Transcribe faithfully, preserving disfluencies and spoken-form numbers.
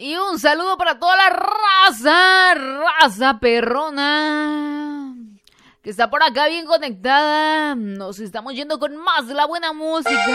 Y un saludo para toda la raza, raza perrona, que está por acá bien conectada. Nos estamos yendo con más de la buena música.